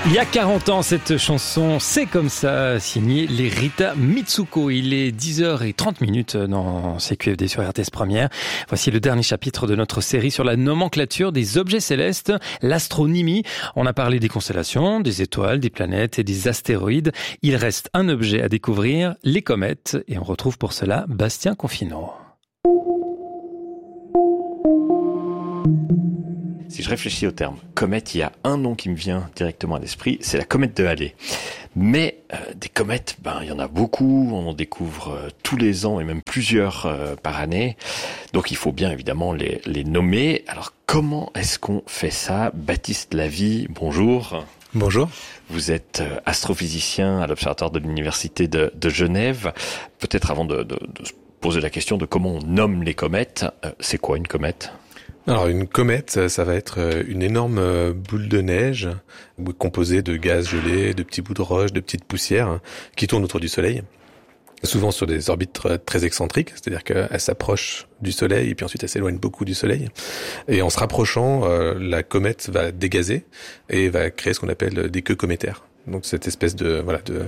Il y a 40 ans, cette chanson, c'est comme ça, signée les Rita Mitsuko. Il est 10h30 dans CQFD sur RTS Première. Voici le dernier chapitre de notre série sur la nomenclature des objets célestes, l'astronomie. On a parlé des constellations, des étoiles, des planètes et des astéroïdes. Il reste un objet à découvrir, les comètes. Et on retrouve pour cela Bastien Confinot. Si je réfléchis au terme comète, il y a un nom qui me vient directement à l'esprit, c'est la comète de Halley. Mais des comètes, il y en a beaucoup, on en découvre tous les ans et même plusieurs par année. Donc il faut bien évidemment les nommer. Alors comment est-ce qu'on fait ça ? Baptiste Lavie, bonjour. Bonjour. Vous êtes astrophysicien à l'Observatoire de l'Université de Genève. Peut-être avant de se poser la question de comment on nomme les comètes, c'est quoi une comète ? Alors une comète, ça va être une énorme boule de neige composée de gaz gelé, de petits bouts de roche, de petites poussières qui tournent autour du Soleil, souvent sur des orbites très excentriques, c'est-à-dire qu'elle s'approche du Soleil et puis ensuite elle s'éloigne beaucoup du Soleil. Et en se rapprochant, la comète va dégazer et va créer ce qu'on appelle des queues cométaires. Donc cette espèce de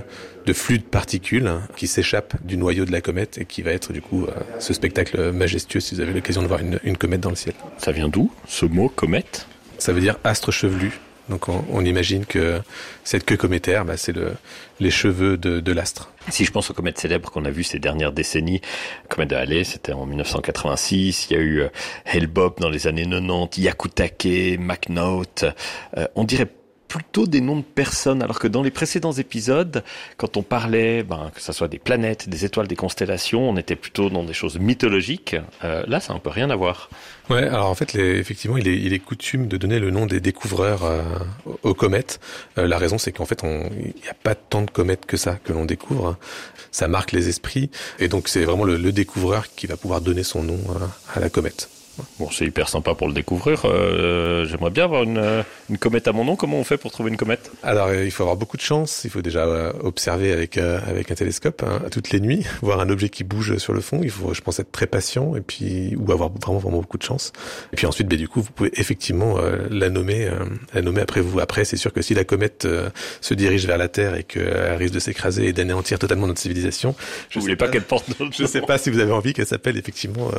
flux de particules qui s'échappe du noyau de la comète et qui va être du coup ce spectacle majestueux si vous avez l'occasion de voir une comète dans le ciel. Ça vient d'où, ce mot comète ? Ça veut dire astre chevelu. Donc on imagine que cette queue cométaire, c'est les cheveux de l'astre. Si je pense aux comètes célèbres qu'on a vues ces dernières décennies, la comète de Halley, c'était en 1986, il y a eu Hale-Bopp dans les années 90, Hyakutake, McNaught, on dirait plutôt des noms de personnes, alors que dans les précédents épisodes, quand on parlait, que ça soit des planètes, des étoiles, des constellations, on était plutôt dans des choses mythologiques. Là, ça n'a un peu rien à voir. Ouais, alors en fait, effectivement, il est coutume de donner le nom des découvreurs aux comètes. La raison, c'est qu'en fait, il n'y a pas tant de comètes que ça que l'on découvre. Ça marque les esprits, et donc c'est vraiment le découvreur qui va pouvoir donner son nom à la comète. Bon, c'est hyper sympa pour le découvrir. J'aimerais bien avoir une comète à mon nom. Comment on fait pour trouver une comète ? Alors, il faut avoir beaucoup de chance. Il faut déjà observer avec un télescope toutes les nuits, voir un objet qui bouge sur le fond. Il faut, je pense, être très patient et puis ou avoir vraiment beaucoup de chance. Et puis ensuite, du coup, vous pouvez effectivement la nommer après vous. Après, c'est sûr que si la comète se dirige vers la Terre et qu'elle risque de s'écraser et d'anéantir totalement notre civilisation, je ne sais pas qu'elle porte notre nom. Je sais pas si vous avez envie qu'elle s'appelle effectivement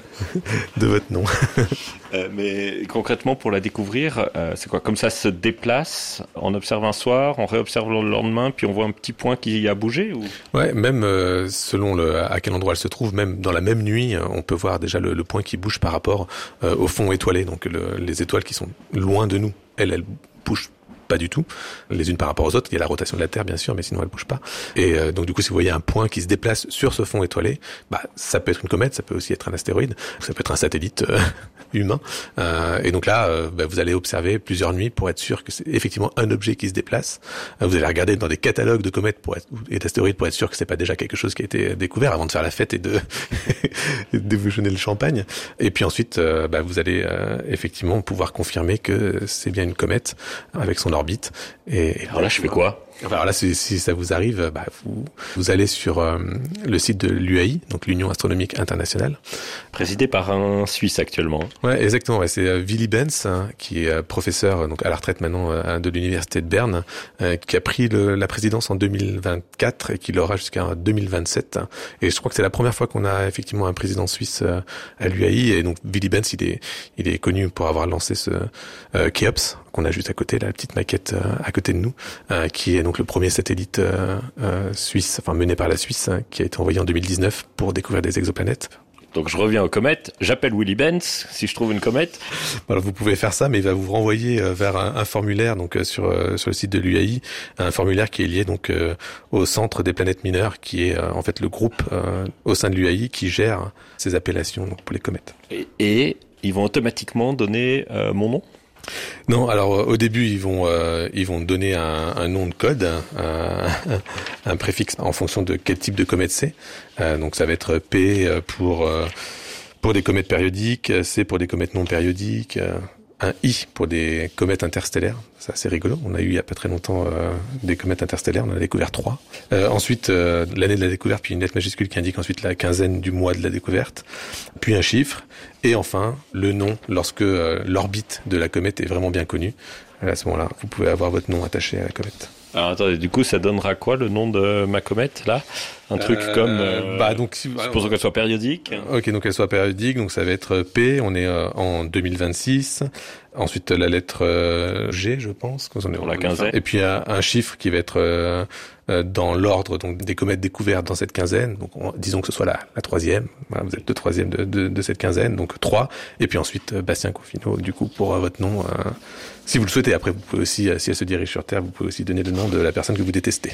de votre nom. Mais concrètement, pour la découvrir, c'est quoi ? Comme ça se déplace, on observe un soir, on réobserve le lendemain, puis on voit un petit point qui a bougé ou... Ouais, même selon à quel endroit elle se trouve, même dans la même nuit, on peut voir déjà le point qui bouge par rapport au fond étoilé. Donc les étoiles qui sont loin de nous, elles bougent pas du tout, les unes par rapport aux autres. Il y a la rotation de la Terre, bien sûr, mais sinon elle bouge pas. Et donc du coup, si vous voyez un point qui se déplace sur ce fond étoilé, ça peut être une comète, ça peut aussi être un astéroïde, ça peut être un satellite humain. Et donc là, vous allez observer plusieurs nuits pour être sûr que c'est effectivement un objet qui se déplace. Vous allez regarder dans des catalogues de comètes et d'astéroïdes pour être sûr que c'est pas déjà quelque chose qui a été découvert avant de faire la fête et de déjeuner le champagne. Et puis ensuite, vous allez effectivement pouvoir confirmer que c'est bien une comète avec son orbite. Et alors là, je fais quoi ? Alors là, si ça vous arrive, vous allez sur le site de l'UAI, donc l'Union Astronomique Internationale. Présidé par un Suisse actuellement. Ouais, exactement. Ouais, c'est Willy Benz, qui est professeur donc à la retraite maintenant de l'Université de Berne, qui a pris la présidence en 2024 et qui l'aura jusqu'à 2027. Et je crois que c'est la première fois qu'on a effectivement un président suisse à l'UAI. Et donc Willy Benz, il est connu pour avoir lancé ce Cheops qu'on a juste à côté, la petite maquette à côté de nous, qui est donc le premier satellite suisse, mené par la Suisse, qui a été envoyé en 2019 pour découvrir des exoplanètes. Donc je reviens aux comètes, j'appelle Willy Benz si je trouve une comète. Alors vous pouvez faire ça, mais il va vous renvoyer vers un formulaire donc sur le site de l'UAI, un formulaire qui est lié donc au Centre des planètes mineures, qui est en fait le groupe au sein de l'UAI qui gère ces appellations donc, pour les comètes. Et ils vont automatiquement donner mon nom ? Non, alors au début ils vont donner un nom de code, un préfixe en fonction de quel type de comète c'est. Donc ça va être P pour des comètes périodiques, C pour des comètes non périodiques, un I pour des comètes interstellaires. C'est assez rigolo. On a eu il y a pas très longtemps des comètes interstellaires. On en a découvert 3. Ensuite, l'année de la découverte, puis une lettre majuscule qui indique ensuite la quinzaine du mois de la découverte. Puis un chiffre. Et enfin, le nom lorsque l'orbite de la comète est vraiment bien connue. À ce moment-là, vous pouvez avoir votre nom attaché à la comète. Alors attendez, du coup, ça donnera quoi le nom de ma comète là ? Un truc comme donc supposons qu'elle soit périodique. Ok, donc elle soit périodique, donc ça va être P, on est en 2026. Ensuite la lettre G, je pense, quand on est pour la quinzaine. Et puis un chiffre qui va être dans l'ordre donc des comètes découvertes dans cette quinzaine. Donc disons que ce soit la troisième. Voilà, vous êtes le troisième de cette quinzaine, donc 3. Et puis ensuite Bastien Confino, du coup pour votre nom. Si vous le souhaitez, après vous pouvez aussi, si elle se dirige sur Terre, vous pouvez aussi donner le nom de la personne que vous détestez.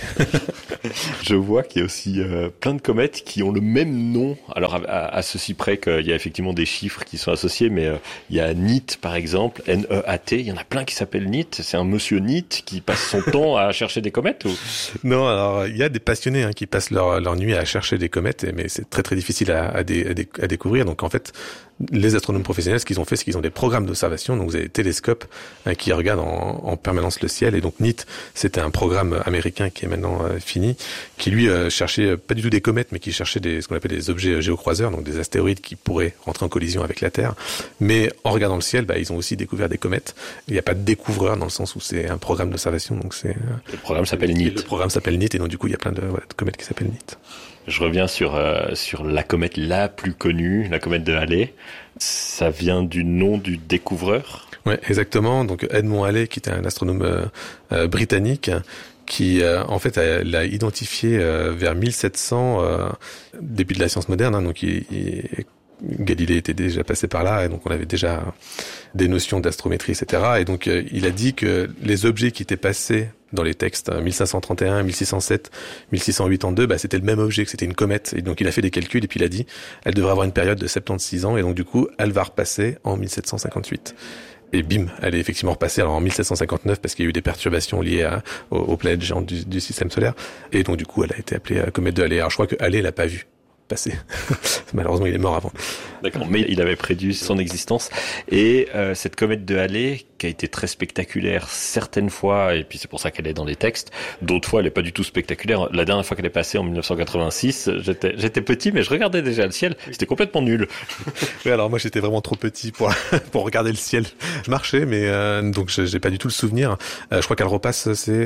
Je vois qu'il y a aussi plein de comètes qui ont le même nom. Alors à ceci près qu'il y a effectivement des chiffres qui sont associés, mais il y a NEAT par exemple, N-E-A-T. Il y en a plein qui s'appellent NEAT. C'est un monsieur NEAT qui passe son temps à chercher des comètes ou... Non, alors il y a des passionnés qui passent leur nuit à chercher des comètes, mais c'est très très difficile à découvrir. Donc en fait, les astronomes professionnels, ce qu'ils ont fait, c'est qu'ils ont des programmes d'observation. Donc vous avez des télescopes qui regardent en permanence le ciel. Et donc NEAT, c'était un programme américain qui est maintenant fini, qui lui cherchait pas du tout des comètes, mais qui cherchait ce qu'on appelle des objets géocroiseurs, donc des astéroïdes qui pourraient rentrer en collision avec la Terre. Mais en regardant le ciel, ils ont aussi découvert des comètes. Il n'y a pas de découvreur dans le sens où c'est un programme d'observation. Donc c'est le programme s'appelle NEAT. Le programme s'appelle NEAT, et donc du coup il y a plein de comètes qui s'appellent NEAT. Je reviens sur la comète la plus connue, la comète de Halley. Ça vient du nom du découvreur. Ouais, exactement. Donc Edmond Halley, qui était un astronome britannique, qui en fait l'a identifié vers 1700, début de la science moderne. Donc Galilée était déjà passé par là, et donc on avait déjà des notions d'astrométrie, etc. Et donc il a dit que les objets qui étaient passés dans les textes 1531, 1607, 1682, c'était le même objet, que c'était une comète. Et donc il a fait des calculs et puis il a dit elle devrait avoir une période de 76 ans, et donc du coup elle va repasser en 1758. Et bim, elle est effectivement repassée alors en 1759 parce qu'il y a eu des perturbations liées aux planètes géantes du système solaire. Et donc du coup elle a été appelée comète de Halley. Alors je crois que Halley l'a pas vue passer. Malheureusement, il est mort avant. D'accord, mais il avait prédit son existence. Et cette comète de Halley, qui a été très spectaculaire certaines fois, et puis c'est pour ça qu'elle est dans les textes, d'autres fois elle est pas du tout spectaculaire. La dernière fois qu'elle est passée en 1986, j'étais petit, mais je regardais déjà le ciel, c'était complètement nul. Oui, alors moi j'étais vraiment trop petit pour regarder le ciel. Je marchais, mais donc j'ai pas du tout le souvenir. Je crois qu'elle repasse, c'est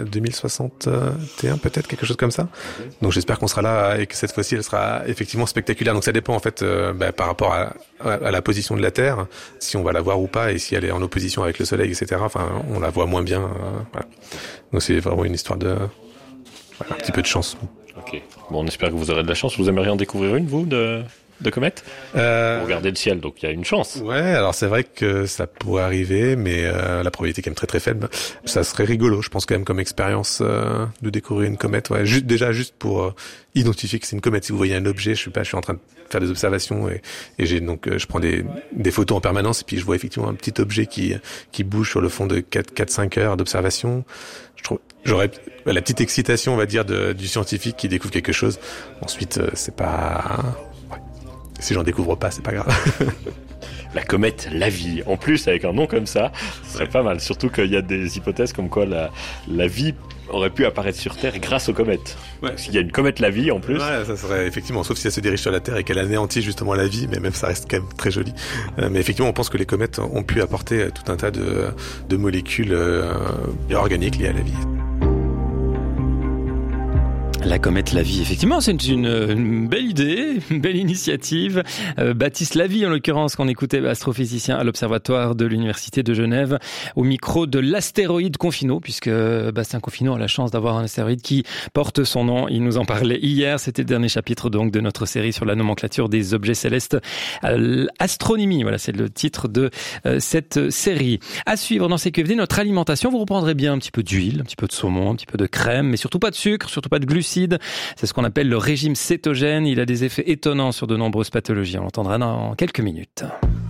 2061 peut-être, quelque chose comme ça. Donc j'espère qu'on sera là et que cette fois-ci elle sera effectivement spectaculaire. Donc ça dépend en fait par rapport à la position de la Terre, si on va la voir ou pas, et si elle est en opposition avec le Soleil, etc. Enfin, on la voit moins bien. Voilà. Donc c'est vraiment une histoire de un petit peu de chance. Ok. Bon, on espère que vous aurez de la chance. Vous aimeriez en découvrir une, vous, de comètes ? Vous regardez le ciel, donc il y a une chance. Ouais, alors c'est vrai que ça pourrait arriver, mais la probabilité est quand même très très faible. Ça serait rigolo, je pense, quand même, comme expérience de découvrir une comète. Ouais, juste pour identifier que c'est une comète. Si vous voyez un objet, je suis en train de faire des observations et je prends des photos en permanence, et puis je vois effectivement un petit objet qui bouge sur le fond de 4-5 heures d'observation. J'aurais la petite excitation, on va dire, du scientifique qui découvre quelque chose. Ensuite, c'est pas... Si j'en découvre pas, c'est pas grave. La comète Lavie. En plus, avec un nom comme ça, ce serait pas mal. Surtout qu'il y a des hypothèses comme quoi la vie aurait pu apparaître sur Terre grâce aux comètes. Ouais. S'il y a une comète Lavie en plus. Ouais, ça serait effectivement, sauf si elle se dirige sur la Terre et qu'elle anéantit justement la vie, mais même ça reste quand même très joli. Mais effectivement, on pense que les comètes ont pu apporter tout un tas de molécules organiques liées à la vie. La comète Lavie, effectivement, c'est une belle idée, une belle initiative. Baptiste Lavie, en l'occurrence, qu'on écoutait, astrophysicien à l'Observatoire de l'Université de Genève, au micro de l'astéroïde Confino, puisque Bastien Confino a la chance d'avoir un astéroïde qui porte son nom. Il nous en parlait hier. C'était le dernier chapitre donc de notre série sur la nomenclature des objets célestes. Astronomie, voilà, c'est le titre de cette série. À suivre dans CQFD, notre alimentation. Vous reprendrez bien un petit peu d'huile, un petit peu de saumon, un petit peu de crème, mais surtout pas de sucre, surtout pas de glucides. C'est ce qu'on appelle le régime cétogène. Il a des effets étonnants sur de nombreuses pathologies. On l'entendra dans quelques minutes.